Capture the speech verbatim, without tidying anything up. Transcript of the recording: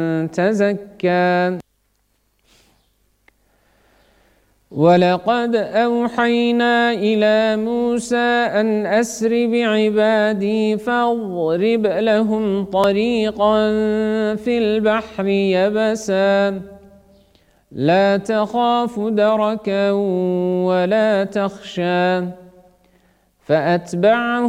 تزكى ولقد أوحينا إلى موسى أن أسر بعبادي فاضرب لهم طريقا في البحر يبسا لا تخاف دركا ولا تخشى فأتبعه